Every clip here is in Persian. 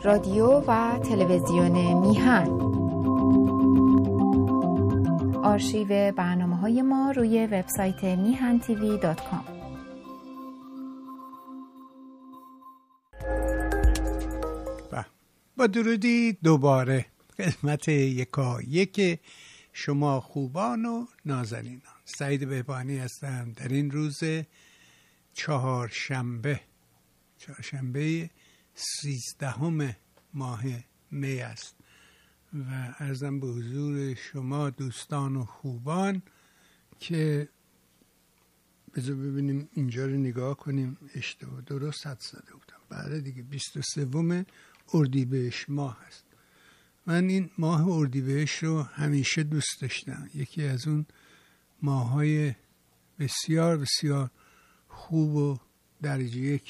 رادیو و تلویزیون میهن. آرشیو برنامه‌های ما روی وبسایت mihantv.com. با درودی دوباره قسمت یکایک شما خوبان و نازنینان. سعید بهبانی هستم. در این روز چهارشنبه 13 ماه می است و عرضم به حضور شما دوستان و خوبان که بذار ببینیم اینجا رو نگاه کنیم. اشتباه درست حد زده بودم. بله دیگه 23 اردیبهشت ماه است. من این ماه اردیبهشت رو همیشه دوست داشتم. یکی از اون ماه‌های بسیار بسیار خوب و درجه یک.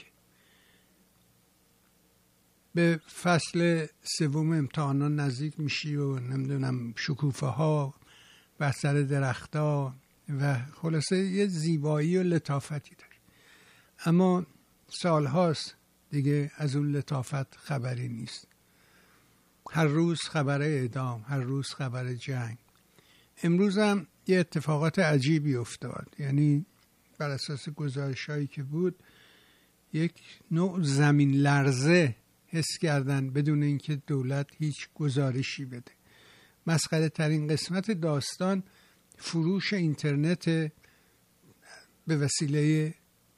به فصل سوم امتحانات نزدیک میشی و نمیدونم شکوفه ها بر سر درخت ها و خلاصه یه زیبایی و لطافتی داره. اما سال هاست دیگه از اون لطافت خبری نیست. هر روز خبر اعدام، هر روز خبر جنگ. امروز هم یه اتفاقات عجیبی افتاد. یعنی بر اساس گزارش‌هایی که بود یک نوع زمین لرزه حس کردن بدون اینکه دولت هیچ گزارشی بده. مسخره ترین قسمت داستان فروش اینترنت به وسیله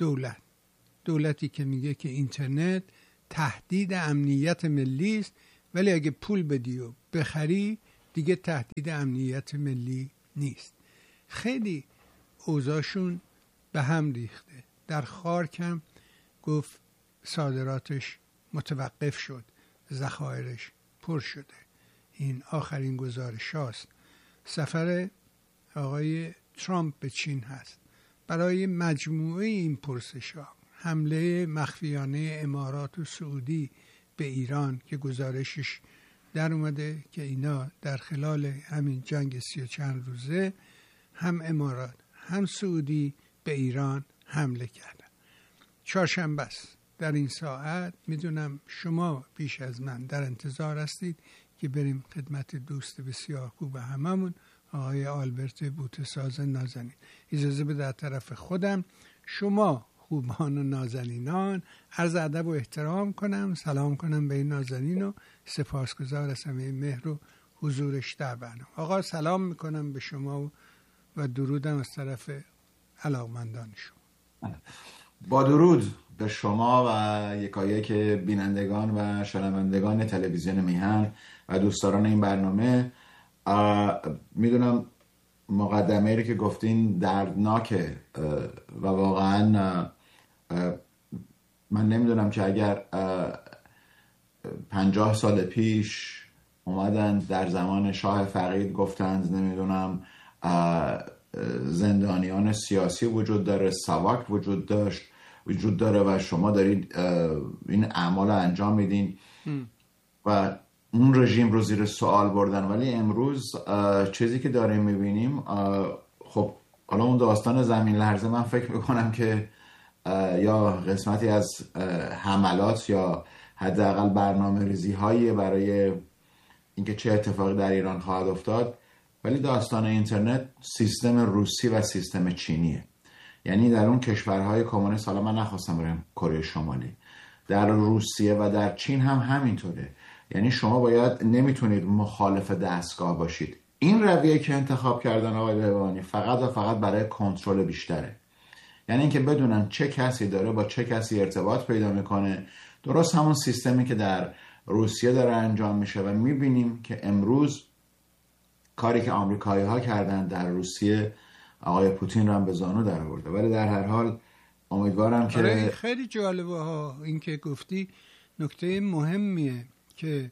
دولتی که میگه که اینترنت تهدید امنیت ملی است، ولی اگه پول بدی و بخری دیگه تهدید امنیت ملی نیست. خیلی اوضاعشون به هم ریخته. در خارکم گفت صادراتش متوقف شد، ذخایرش پر شده. این آخرین گزارش هاست. سفر آقای ترامپ به چین هست. برای مجموعه این پرسش ها حمله مخفیانه امارات و سعودی به ایران که گزارشش در اومده که اینا در خلال همین جنگ 30 و چند روزه هم امارات هم سعودی به ایران حمله کردن. چهارشنبه است. در این ساعت میدونم شما بیش از من در انتظار هستید که بریم خدمت دوست بسیار خوب هممون آقای آلبرت بوته‌ساز نازنین. اجازه بده در طرف خودم شما خوبان و نازنینان عرض ادب و احترام کنم، سلام کنم به این نازنین و سپاسگزار از همه مهر و حضورش در برنامه. آقا سلام میکنم به شما و درودم از طرف علاقمندان شما. با درود به شما و یکایک بینندگان و شنوندگان تلویزیون میهن و دوستداران این برنامه. میدونم مقدمه‌ای رو که گفتین دردناکه و واقعا من نمیدونم که اگر 50 سال پیش اومدن در زمان شاه فقید گفتند نمیدونم زندانیان سیاسی وجود داره، ساواک وجود داره و شما دارید این اعمال انجام میدین و اون رژیم رو زیر سوال بردن، ولی امروز چیزی که داریم میبینیم خب حالا اون داستان زمین لرزه من فکر میکنم که یا قسمتی از حملات یا حداقل برنامه ریزی هایی برای اینکه چه اتفاقی در ایران خواهد افتاد، ولی داستان اینترنت سیستم روسی و سیستم چینیه. یعنی در اون کشورهای کمونیست، حالا من نخواستم برم کره شمالی، در روسیه و در چین هم همینطوره. یعنی شما باید نمیتونید مخالف دستگاه باشید. این رویه که انتخاب کردن آقای بهبانی فقط و فقط برای کنترل بیشتره. یعنی اینکه بدونن چه کسی داره با چه کسی ارتباط پیدا میکنه. درست همون سیستمی که در روسیه داره انجام میشه و میبینیم که امروز کاری که آمریکایی ها کردن در روسیه آقای پوتین رو هم به زانو در آورده. ولی در هر حال امیدوارم که خیلی جالبه ها این که گفتی. نکته مهمیه که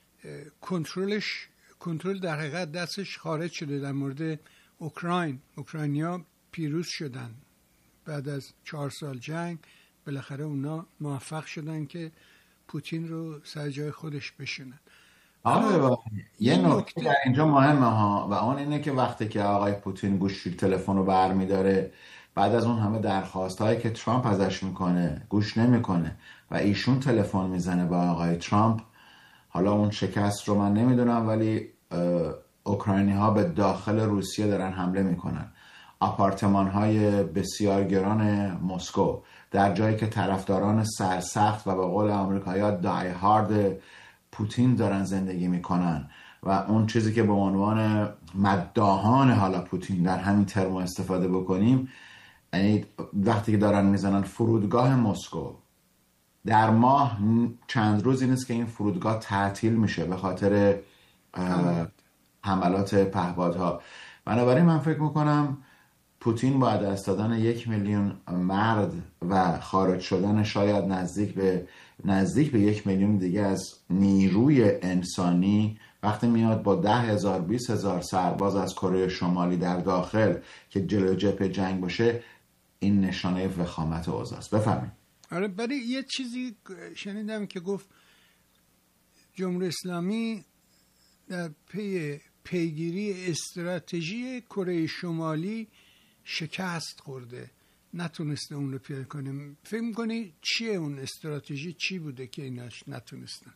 کنترل در حقیقت دستش خارج شده. در مورد اوکراینیا پیروز شدن بعد از 4 سال جنگ، بالاخره اونا موفق شدن که پوتین رو سر جای خودش بشونن. یه نکته در اینجا مهمه ها و اون اینه که وقتی که آقای پوتین گوشی تلفن رو برمی‌داره بعد از اون همه درخواست‌هایی که ترامپ ازش میکنه گوش نمیکنه و ایشون تلفن میزنه با آقای ترامپ حالا اون شکست رو من نمیدونم، ولی اوکراینی ها به داخل روسیه دارن حمله میکنن. آپارتمان های بسیار گران مسکو در جایی که طرفداران سرسخت و به قول آمریکایی‌ها دای هارد پوتین دارن زندگی میکنن و اون چیزی که به عنوان مداحان حالا پوتین در همین ترم استفاده بکنیم، یعنی وقتی که دارن میزنن فرودگاه مسکو، در ماه چند روزی نیست که این فرودگاه تعطیل میشه به خاطر حملات پهپادها. بنابراین من فکر میکنم پوتین باید از دادن 1 میلیون مرد و خارج شدن شاید نزدیک به 1 میلیون دیگه از نیروی انسانی، وقتی میاد با 10,000 20,000 سرباز از کره شمالی در داخل که جلوی جبهه جنگ باشه، این نشانه وخامت اوضاع است. بفهمید. آره، برای یه چیزی شنیدم که گفت جمهوری اسلامی در پیگیری استراتژی کره شمالی شکست خورده، نتونسته اون رو پیاده کنه. فکر می‌کنی چیه اون استراتژی؟ چی بوده که ایناش نتونستن؟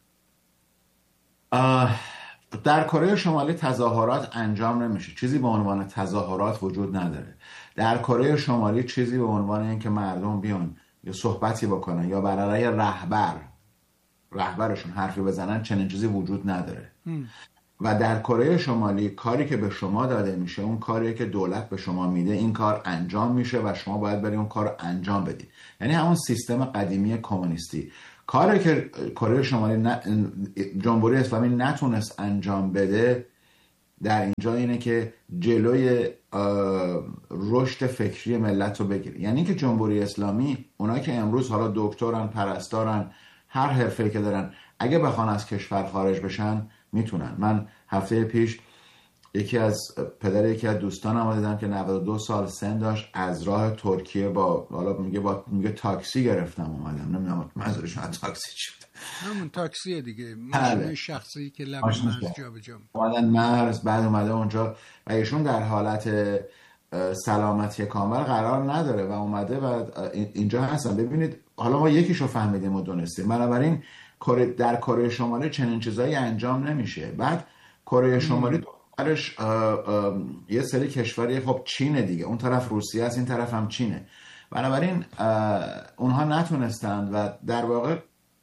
در کره شمالی تظاهرات انجام نمیشه، چیزی به عنوان تظاهرات وجود نداره. در کره شمالی چیزی به عنوان این که مردم بیان یا صحبتی بکنن یا بر علیه رهبرشون حرفی بزنن، چنین چیزی وجود نداره. و در کره شمالی کاری که به شما داده میشه، اون کاری که دولت به شما میده، این کار انجام میشه و شما باید برید اون کار رو انجام بدید. یعنی همون سیستم قدیمی کمونیستی. کاری که کره شمالی جمهوری اسلامی نتونست انجام بده در اینجا اینه که جلوی رشد فکری ملت رو بگیره. یعنی که جمهوری اسلامی، اونایی که امروز حالا دکترن، پرستارن، هر حرفه‌ای که دارن، اگه بخوان از کشور خارج بشن میتونن. من هفته پیش یکی از دوستانم دیدم که 92 سال سن داشت، از راه ترکیه میگه تاکسی گرفتم اومدم. نمیدونم منظورشون از تاکسی چی بود. همون تاکسیه دیگه، ماشین شخصی که لب مرز جابجا اومدن مرز، بعد اومده اونجا و ایشون در حالت سلامتی کامل قرار نداره و اومده و اینجا هستن. ببینید حالا ما یکیشو فهمیدیم و دونستیم. بنابراین در کره شمالی چنین چیزایی انجام نمیشه. بعد کره شمالی درش یه سری کشوری، خب چینه دیگه، اون طرف روسیه است، این طرف هم چینه. بنابراین اونها نتونستند و در واقع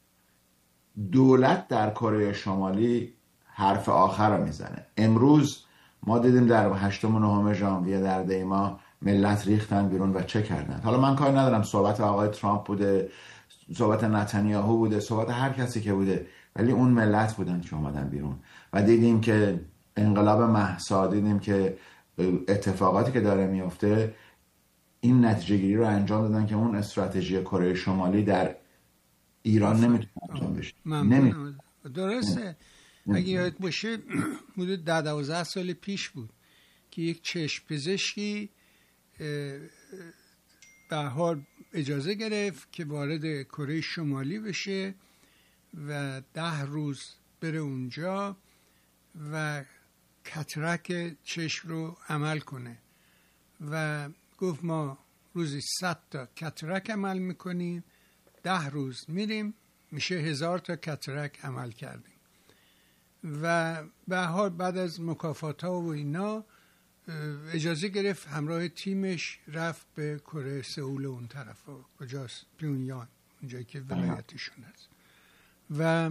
دولت در کره شمالی حرف آخر رو میزنه. امروز ما دیدیم در 8 و 9 ژانویه در دیما ملت ریختن بیرون و چه کردن. حالا من کاری ندارم صحبت آقای ترامپ بوده، صحبت نتانیاهو بوده، صحبت هر کسی که بوده، ولی اون ملت بودن که اومدن بیرون و دیدیم که انقلاب مهسا، دیدیم که اتفاقاتی که داره میفته، این نتیجه گیری رو انجام دادن که اون استراتژی کره شمالی در ایران نمیتونه انجام بشه. درسته. اگه یاد باشه حدود 12 سال پیش بود که یک چشم پزشکی به حال اجازه گرفت که وارد کره شمالی بشه و 10 روز بره اونجا و کاتاراکت چشم رو عمل کنه و گفت ما روزی 100 تا کاتاراکت عمل میکنیم، 10 روز میریم میشه 1000 تا کاتاراکت عمل کردیم. و به حال بعد از مکافات ها و اینا اجازه گرفت همراه تیمش رفت به کره سئول اون طرف، کجاست؟ پیونیان، اونجایی که ولایتشون هست. و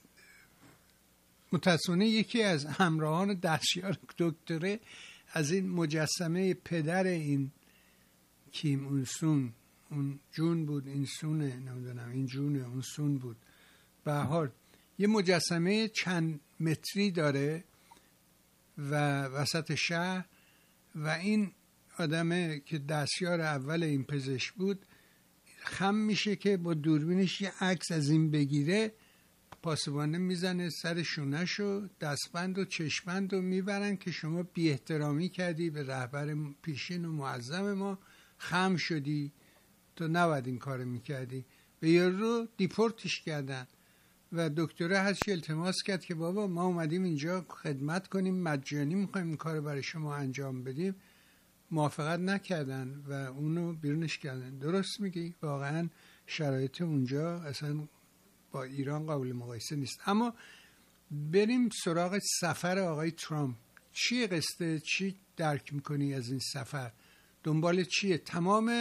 متاسفانه یکی از همراهان دستیار دکتره از این مجسمه پدر این کیم اون سون، اون جون بود، این سونه، نمیدونم این جونه اون سون بود، به حال یه مجسمه چند متری داره و وسط شهر و این آدمه که دستیار اول این پزشک بود خم میشه که با دوربینش یه عکس از این بگیره، پاسبانه میزنه سر شونه‌شو، دستبند و چشمند رو میبرن که شما بی احترامی کردی به رهبر پیشین و معظم ما، خم شدی، تو نباید این کار میکردی. به یارو دیپورتش کردن و دکتره هرچی التماس کرد که بابا ما اومدیم اینجا خدمت کنیم، مجانی میخوایم این کار برای شما انجام بدیم، موافقت نکردن و اونو بیرونش کردن. درست میگی، واقعا شرایط اونجا اصلا با ایران قابل مقایسه نیست. اما بریم سراغ سفر آقای ترامپ. چیه قصه؟ چی درک میکنی از این سفر؟ دنبال چیه؟ تمام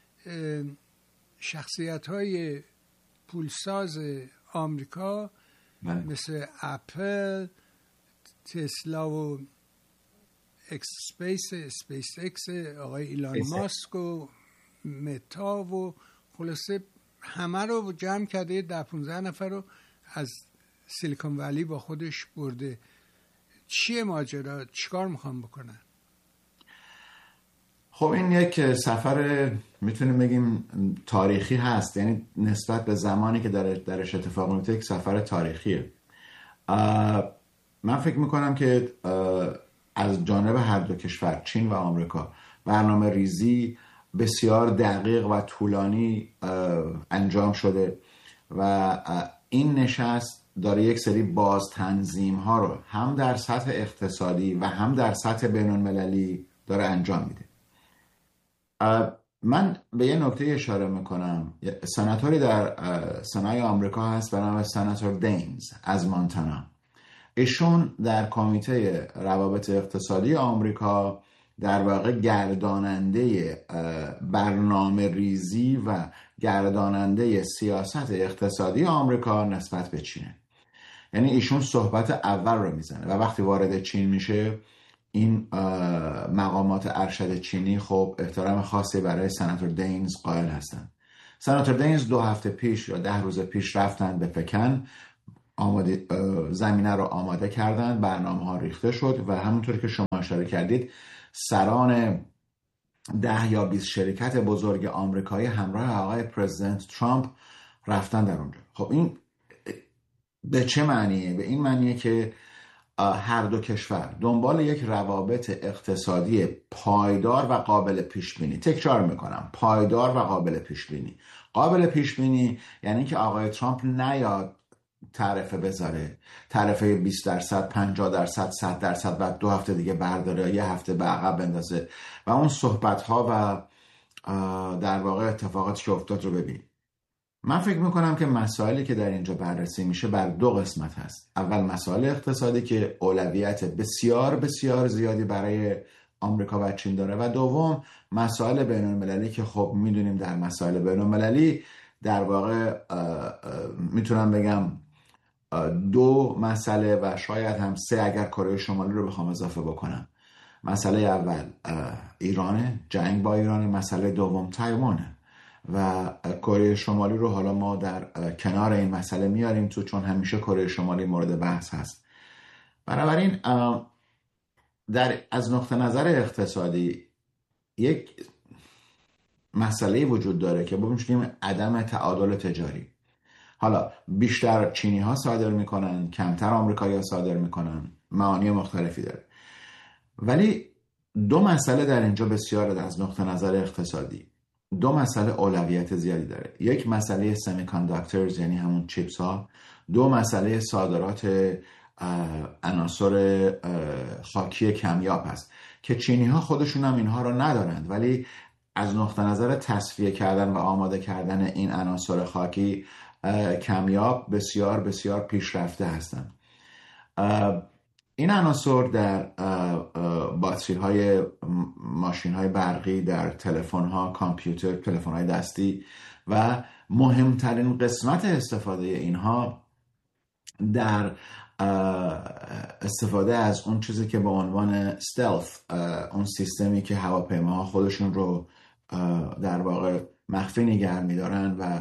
شخصیت های پولساز آمریکا مثل اپل، تسلا و اسپیس اکس آقای ایلان ماسک و متا و خلاصه همه رو جمع کرده، 10-15 نفر رو از سیلیکون ولی با خودش برده. چیه ماجرا؟ چیکار میخوام بکنن؟ خب این یک سفر میتونیم بگیم تاریخی هست، یعنی نسبت به زمانی که درش اتفاق میفته یک سفر تاریخیه. من فکر میکنم که از جانب هر دو کشور، چین و آمریکا، برنامه ریزی بسیار دقیق و طولانی انجام شده و این نشست داره یک سری باز تنظیم ها رو هم در سطح اقتصادی و هم در سطح بین المللی داره انجام میده. من به یه نکته اشاره میکنم. سناتوری در سنای آمریکا هست به نام سناتور دینز از مونتانا. ایشون در کمیته روابط اقتصادی آمریکا در واقع گرداننده برنامه ریزی و گرداننده سیاست اقتصادی آمریکا نسبت به چینه. یعنی ایشون صحبت اول رو میزنه و وقتی وارد چین میشه این مقامات ارشد چینی خب احترام خاصی برای سناتور دینز قائل هستن. سناتور دینز 2 هفته پیش یا 10 روز پیش رفتن به پکن، زمینه رو آماده کردن، برنامه ها ریخته شد و همونطور که شما اشاره کردید سران 10 یا 20 شرکت بزرگ آمریکایی همراه آقای پرزیدنت ترامپ رفتن در اونجا. خب این به چه معنیه؟ به این معنیه که هر دو کشور دنبال یک روابط اقتصادی پایدار و قابل پیش بینی. تکرار میکنم، پایدار و قابل پیش بینی. قابل پیش بینی یعنی که آقای ترامپ نیاد تعرفه بذاره، تعرفه 20%، 50%، 100% و 2 هفته دیگه برداره، 1 هفته به عقب بندازه و اون صحبت ها و در واقع اتفاقاتی که افتاد رو ببینیم. من فکر میکنم که مسائلی که در اینجا بررسی میشه بر 2 قسمت هست. اول مسائل اقتصادی که اولویت بسیار بسیار زیادی برای آمریکا و چین داره و دوم مسائل بین المللی که خب میدونیم در مسائل بین المللی در واقع میتونم بگم 2 مسئله و شاید هم 3 اگر کره شمالی رو بخوام اضافه بکنم. مسئله اول ایرانه، جنگ با ایرانه. مسئله دوم تایوانه و کره شمالی رو حالا ما در کنار این مسئله میاریم تو، چون همیشه کره شمالی مورد بحث هست. بنابراین از نقطه نظر اقتصادی یک مسئله وجود داره که بگیم عدم تعادل تجاری. حالا بیشتر چینی ها صادر میکنن، کمتر آمریکایی ها صادر میکنن، معانی مختلفی داره. ولی 2 مسئله در اینجا بسیار از نقطه نظر اقتصادی 2 مسئله اولویت زیادی داره. یک مسئله سمی کانداکتورز یعنی همون چیپس ها، 2 مسئله صادرات عناصر خاکی کمیاب هست که چینی ها خودشون هم اینها رو ندارند، ولی از نقطه نظر تصفیه کردن و آماده کردن این عناصر خاکی کمیاب بسیار بسیار پیشرفته هستند. این عناصر در باتری های ماشین های برقی، در تلفن ها، کامپیوتر، تلفن های دستی و مهمترین قسمت استفاده اینها در استفاده از اون چیزی که به عنوان stealth، اون سیستمی که هواپیماها خودشون رو در واقع مخفی نگه می‌دارن و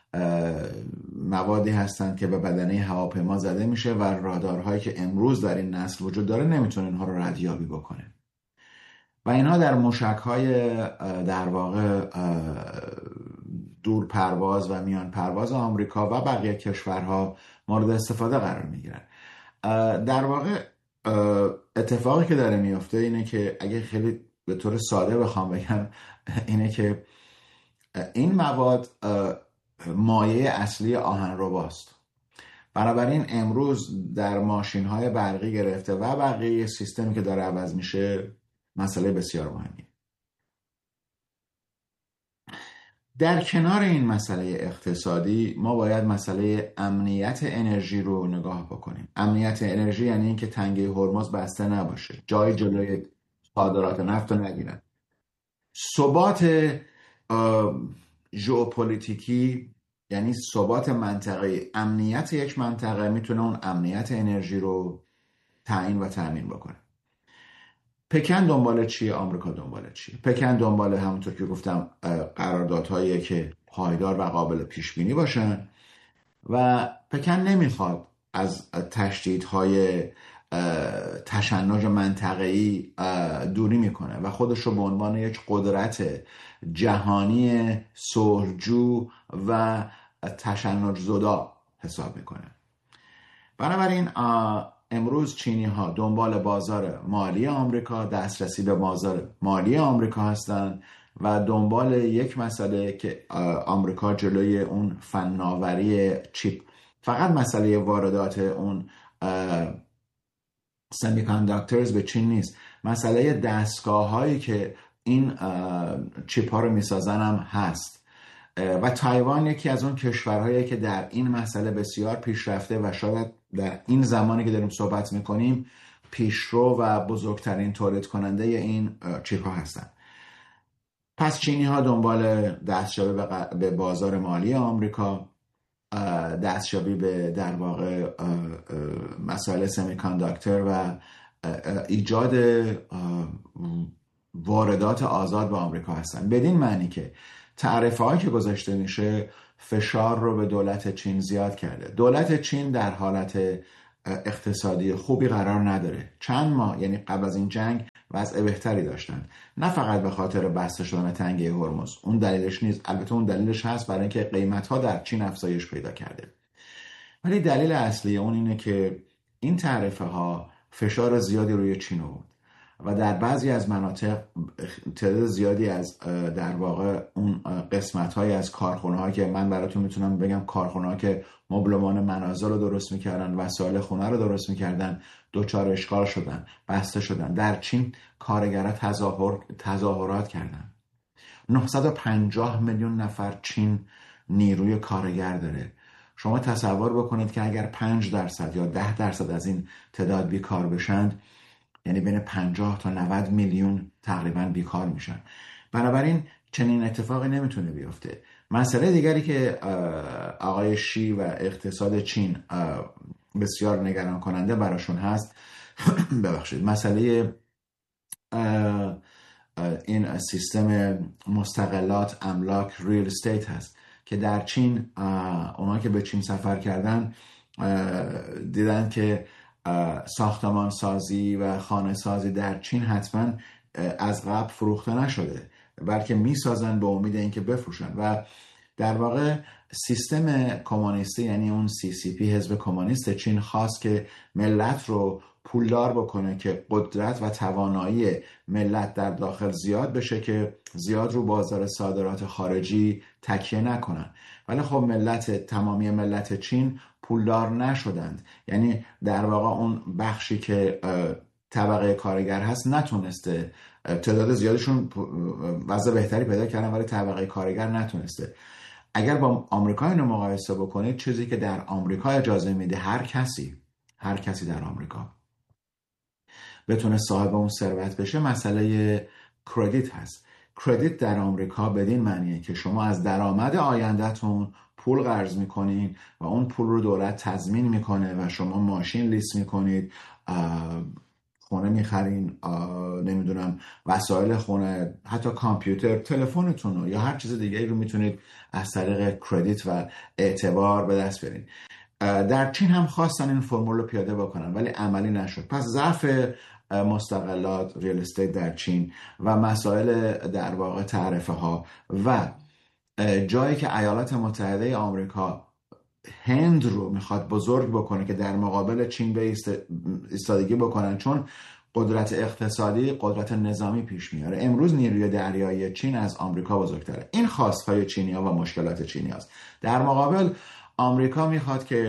موادی هستند که به بدنه هواپیما زده میشه و رادارهایی که امروز در این نسل وجود داره نمیتونه اینها رو ردیابی بکنه و اینها در موشک‌های در واقع دور پرواز و میان پرواز آمریکا و بقیه کشورها مورد استفاده قرار میگیرن. در واقع اتفاقی که داره میفته اینه که اگه خیلی به طور ساده بخوام بگم اینه که این مواد مایه اصلی آهنرباست. بنابراین امروز در ماشین‌های برقی گرفته و بقیه سیستمی که داره عوض میشه مسئله بسیار مهمیه. در کنار این مسئله اقتصادی ما باید مسئله امنیت انرژی رو نگاه بکنیم. امنیت انرژی یعنی اینکه تنگه هرمز بسته نباشه، جای جلوی صادرات نفت رو نگیرن. ثبات ژئوپلیتیکی یعنی ثبات منطقه، امنیت یک منطقه میتونه اون امنیت انرژی رو تعیین و تامین بکنه. پکن دنبال چیه؟ آمریکا دنبال چیه؟ پکن دنبال همونطور که گفتم قراردادهایی که پایدار و قابل پیش بینی باشن و پکن نمیخواد از تشدیدهای تشنج منطقه‌ای دوری میکنه و خودش رو به عنوان یک قدرت جهانی صلحجو و تشنج زدا حساب میکنه. بنابراین امروز چینی ها دنبال بازار مالی آمریکا، دسترسی به بازار مالی آمریکا هستند و دنبال یک مسئله که آمریکا جلوی اون فناوری چیپ، فقط مسئله واردات اون سمیکانداکتورز به چین نیست، مسئله دستگاه هایی که این چیپ ها رو میسازن هم هست و تایوان یکی از اون کشورهایی که در این مسئله بسیار پیشرفته و شاید در این زمانی که داریم صحبت میکنیم پیشرو و بزرگترین تولید کننده این چیپ ها هستن. پس چینی ها دنبال دستیابی به بازار مالی آمریکا، دستیابی به در واقع مسائل سمیکانداکتور و ایجاد واردات آزاد به آمریکا هستن. بدین معنی که تعرفه هایی که گذاشته میشه فشار رو به دولت چین زیاد کرده. دولت چین در حالت اقتصادی خوبی قرار نداره. چند ماه یعنی قبل از این جنگ وضع بهتری داشتن، نه فقط به خاطر بسته شدن تنگه هرمز، اون دلیلش نیست، البته اون دلیلش هست برای اینکه قیمت ها در چین افزایش پیدا کرده، ولی دلیل اصلی اون اینه که این تعرفه ها فشار زیادی روی چین آورد و در بعضی از مناطق تعداد زیادی از در واقع اون قسمت های از کارخونه ها که من براتون میتونم بگم کارخونه ها که مبلمان منازل رو درست میکردن، وسایل خونه رو درست میکردن، دوچار اشغال شدن، بسته شدن. در چین کارگرها تظاهرات کردن. 950 میلیون نفر چین نیروی کارگر داره. شما تصور بکنید که اگر 5% یا 10% از این تعداد بیکار بشن، یعنی بین 50 تا 90 میلیون تقریبا بیکار میشن. بنابراین چنین اتفاقی نمیتونه بیفته. مسئله دیگری که آقای شی و اقتصاد چین بسیار نگران کننده براشون هست ببخشید، مسئله این سیستم مستقلات املاک ریل استیت هست که در چین اونا که به چین سفر کردن دیدن که ساختمان سازی و خانه سازی در چین حتما از قبل فروخته نشده، بلکه میسازن به امید اینکه بفروشن و در واقع سیستم کمونیستی یعنی اون CCP حزب کمونیست چین خواست که ملت رو پولدار بکنه که قدرت و توانایی ملت در داخل زیاد بشه که زیاد رو بازار صادرات خارجی تکیه نکنن. ولی خب تمامی ملت چین پولدار نشدند، یعنی در واقع اون بخشی که طبقه کارگر هست نتونسته، تعداد زیادشون وضع بهتری پیدا کردن ولی طبقه کارگر نتونسته. اگر با آمریکا اینو مقایسه بکنید، چیزی که در آمریکا اجازه میده هر کسی در آمریکا بتونه صاحب اون ثروت بشه، مسئله کردیت هست. کردیت در آمریکا بدین معنیه که شما از درآمد آیندهتون پول قرض میکنین و اون پول رو دولت تضمین میکنه و شما ماشین لیست میکنید، خونه میخرین، نمیدونم وسایل خونه، حتی کامپیوتر، تلفنتون رو یا هر چیز دیگه رو میتونید از طریق کردیت و اعتبار به دست برین. در چین هم خواستن این فرمول رو پیاده بکنن ولی عملی نشد. پس ضعف مستقلات ریل استیت در چین و مسائل در واقع تعرفه ها و جایی که ایالات متحده آمریکا هند رو میخواد بزرگ بکنه که در مقابل چین به ایستادگی بکنن، چون قدرت اقتصادی قدرت نظامی پیش میاره. امروز نیروی دریایی چین از آمریکا بزرگتره. این خواستهای چینی‌ها و مشکلات چینی‌هاست. در مقابل آمریکا میخواد که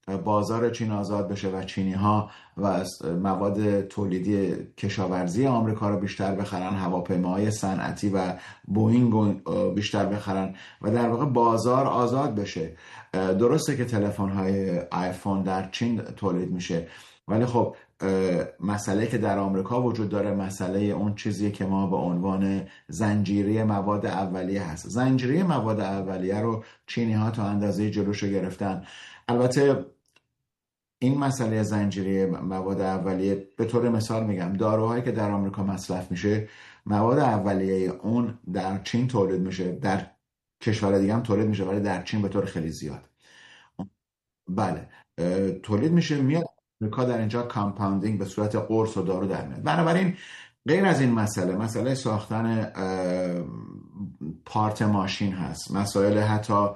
بازار چین آزاد بشه و چینی ها و مواد تولیدی کشاورزی آمریکا رو بیشتر بخرن، هواپیماهای صنعتی و بوئینگ بیشتر بخرن و در واقع بازار آزاد بشه. درسته که تلفن های آیفون در چین تولید میشه، ولی خب مسئله که در آمریکا وجود داره مسئله اون چیزیه که ما به عنوان زنجیره مواد اولیه هست. زنجیره مواد اولیه رو چینی ها تا اندازه جلوشو گرفتن. البته این مسئله زنجیره مواد اولیه به طور مثال میگم، داروهایی که در آمریکا مصرف میشه مواد اولیه اون در چین تولید میشه، در کشور دیگه هم تولید میشه ولی در چین به طور خیلی زیاد بله تولید میشه، میاد آمریکا، در اینجا کامپاندینگ به صورت قرص و دارو در میاد. بنابراین غیر از این مسئله ساختن پارت ماشین هست، مسائل حتی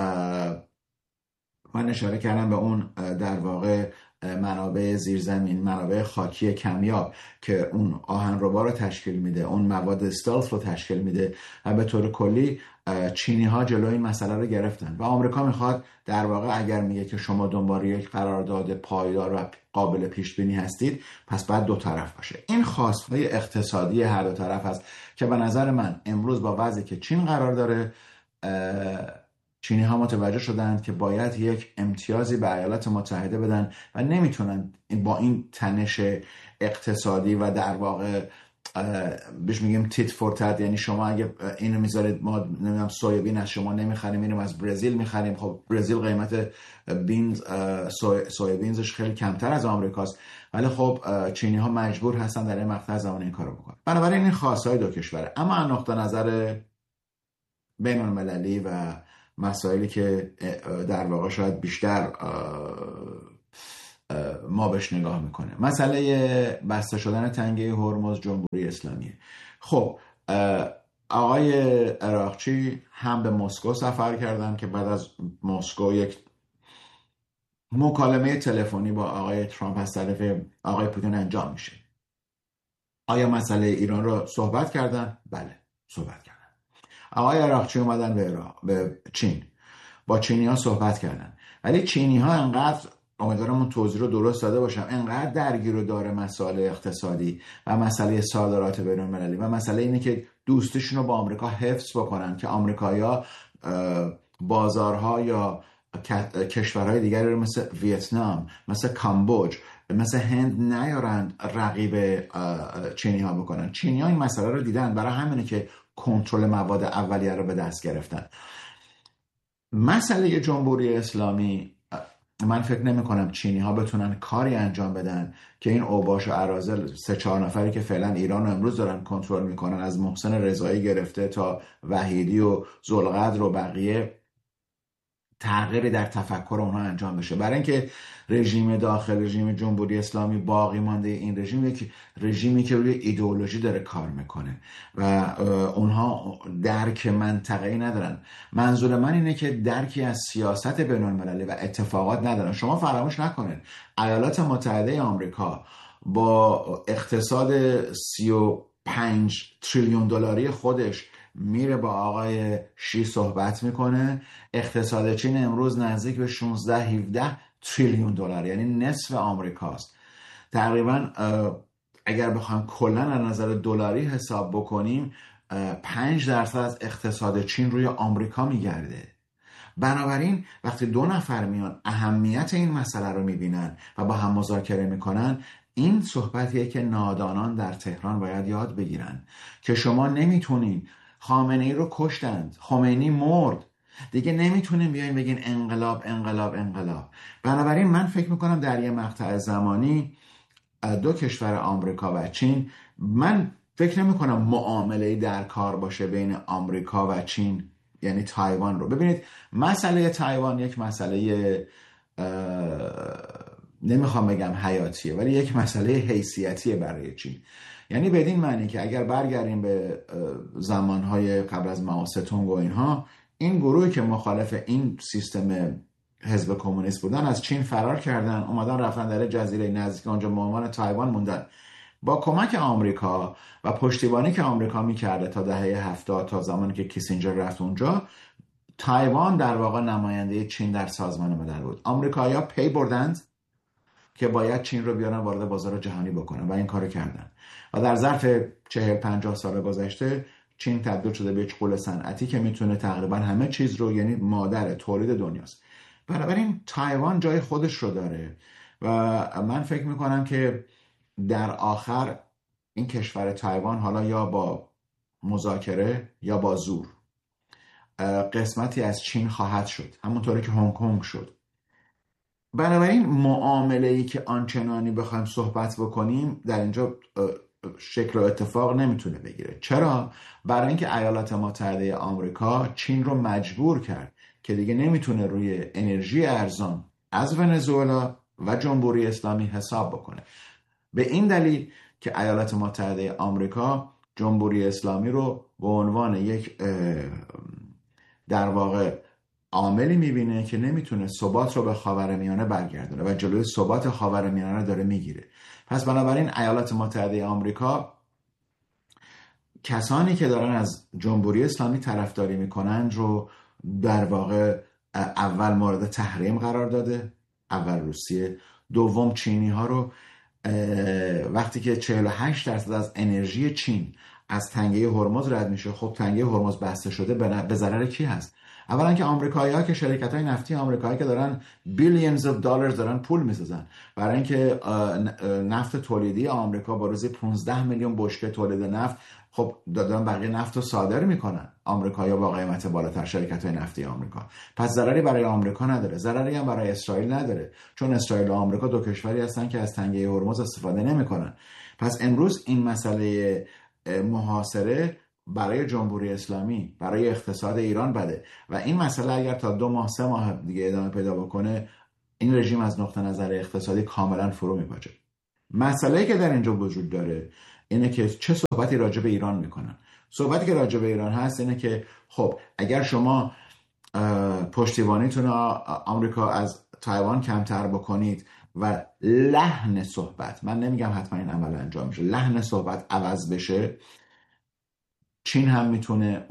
من اشاره کردم به اون در واقع منابع زیرزمین، منابع خاکی کمیاب که اون آهنربا رو تشکیل میده، اون مواد استالف رو تشکیل میده و به طور کلی چینی ها جلوی این مسئله رو گرفتن و آمریکا میخواد در واقع اگر میگه که شما دنبال یک قرارداد پایدار و قابل پیش بینی هستید پس باید دو طرف باشه. این خواستهای اقتصادی هر دو طرف هست که به نظر من امروز با وضعی که چین قرار داره چینی ها متوجه شدند که باید یک امتیازی به ایالات متحده بدن و نمیتونن با این تنش اقتصادی و در واقع بهش میگیم تیت فور تت، یعنی شما اگه اینو میذارید ما نمیدونم سویابین از شما نمیخریم اینو از برزیل میخریم. خب برزیل قیمت بینز سویابینزش خیلی کمتر از آمریکاست ولی خب چینی ها مجبور هستن در این مقطع زمان این کارو بکنن. بنابراین این خواستهای دو کشوره. اما از نقطه نظر بین المللی و مسائلی که در واقع شاید بیشتر ما بهش نگاه میکنه، مسئله بسته شدن تنگه هرمز جمهوری اسلامی. خب آقای عراقچی هم به مسکو سفر کردن که بعد از مسکو یک مکالمه تلفنی با آقای ترامپ از طرف آقای پوتین انجام میشه. آیا مسئله ایران رو صحبت کردن؟ بله صحبت کردن. آقای عراقچی اومدن به چین، با چینی ها صحبت کردن، ولی چینی ها انقدر، امیدوارم اون توضیح رو درست داده باشم، انقدر درگیر و داره مسائل اقتصادی و مسئله صادرات بین المللی و مسئله اینه که دوستیشون رو با آمریکا حفظ بکنن که آمریکایی‌ها بازارها یا کشورهای دیگری رو مثل ویتنام، مثل کامبوج، مثل هند نیارن رقیب چینی ها بکنن. چینی ها این مسئله رو دیدن، برای همینه که کنترل مواد اولیه رو به دست گرفتن. مسئله جمهوری اسلامی، من فکر نمی کنم چینی ها بتونن کاری انجام بدن که این اوباش و اراذل 3-4 نفری که فعلا ایران رو امروز دارن کنترل میکنن، از محسن رضایی گرفته تا وحیدی و ذوالقدر و بقیه، تغییری در تفکر اونها انجام بشه. برای اینکه رژیم داخل رژیم جمهوری اسلامی باقی مانده، این رژیم یک رژیمی که روی ایدئولوژی داره کار میکنه و اونها درک منطقه‌ای ندارن. منظور من اینه که درکی از سیاست بین المللی و اتفاقات ندارن. شما فراموش نکنید ایالات متحده آمریکا با اقتصاد 35 تریلیون دلاری خودش میره با آقای شی صحبت میکنه. اقتصاد چین امروز نزدیک به 16-17 تریلیون دلار، یعنی نصف آمریکاست تقریبا. اگر بخوایم کلا از نظر دلاری حساب بکنیم 5% از اقتصاد چین روی آمریکا میگرده. بنابراین وقتی دو نفر میان اهمیت این مسئله رو میبینن و با هم مذاکره میکنن، این صحبتیه که نادانان در تهران باید یاد بگیرن که شما نمیتونین، خامنه ای رو کشتند، خمینی مرد، دیگه نمیتونیم بیاین بگین انقلاب انقلاب انقلاب. بنابراین من فکر میکنم در یه مقطع زمانی دو کشور آمریکا و چین، من فکر نمیکنم معامله‌ای در کار باشه بین آمریکا و چین، یعنی تایوان رو. ببینید مسئله تایوان یک مسئله نمیخوام بگم حیاتیه ولی یک مسئله حیثیتیه برای چین. یعنی بدین معنی که اگر برگردیم به زمانهای قبل از ماو ستونگ و اینها، این گروهی که مخالف این سیستم حزب کمونیست بودن از چین فرار کردن، اومدن رفتن در جزیره نزدیک اونجا به عنوان تایوان موندن. با کمک آمریکا و پشتیبانی که آمریکا میکرده تا دهه 70 تا زمانی که کیسینجر رفت اونجا، تایوان در واقع نماینده چین در سازمان ملل بود. آمریکایی‌ها پی بردند که باید چین رو بیارن وارد بازار جهانی بکنن و این کارو کردن و در ظرف 40-50 سال گذشته چین تبدیل شده به یک غول صنعتی که میتونه تقریبا همه چیز رو، یعنی مادر تولید دنیاست. بنابراین تایوان جای خودش رو داره و من فکر میکنم که در آخر این کشور تایوان حالا یا با مذاکره یا با زور قسمتی از چین خواهد شد، همونطوری که هنگ کنگ شد. بنابراین معامله‌ای که آنچنانی بخوایم صحبت بکنیم در اینجا شکل و اتفاق نمیتونه بگیره. چرا؟ برای اینکه ایالات متحده آمریکا چین رو مجبور کرد که دیگه نمیتونه روی انرژی ارزان از ونزوئلا و جمهوری اسلامی حساب بکنه. به این دلیل که ایالات متحده آمریکا جمهوری اسلامی رو به عنوان یک در واقع عاملی میبینه که نمیتونه ثبات رو به خاورمیانه برگردونه و جلوی ثبات خاورمیانه رو داره میگیره. پس بنابراین ایالات متحده آمریکا کسانی که دارن از جمهوری اسلامی طرفداری میکنن رو در واقع اول مورد تحریم قرار داده، اول روسیه، دوم چینی ها رو. وقتی که 48% از انرژی چین از تنگه هرمز رد میشه، خب تنگه هرمز بسته شده، به ضرر کی هست؟ اولا که آمریکایی‌ها که شرکت‌های نفتی آمریکایی که دارن بیلیونز اف دلارز دارن پول می‌سازن برای اینکه نفت تولیدی آمریکا با روزی 15 میلیون بشکه تولید نفت، خب دادن بقیه نفت رو صادر میکنن آمریکایی‌ها با قیمت بالاتر، شرکت‌های نفتی آمریکا. پس ضرری برای آمریکا نداره، ضرری هم برای اسرائیل نداره، چون اسرائیل و آمریکا دو کشوری هستن که از تنگه هرمز استفاده نمیکنن. پس امروز این مسئله محاصره برای جمهوری اسلامی، برای اقتصاد ایران بده و این مسئله اگر تا 2 ماه 3 ماه دیگه ادامه پیدا بکنه، این رژیم از نقطه نظر اقتصادی کاملا فرو میپاچه. مسئله‌ای که در اینجا وجود داره اینه که چه صحبتی راجع به ایران میکنن. صحبتی که راجع به ایران هست اینه که خب اگر شما پشتیبانیتون آمریکا از تایوان کمتر بکنید و لحن صحبت، من نمیگم حتما این عمل انجام میشه، لحن صحبت عوض بشه، چین هم میتونه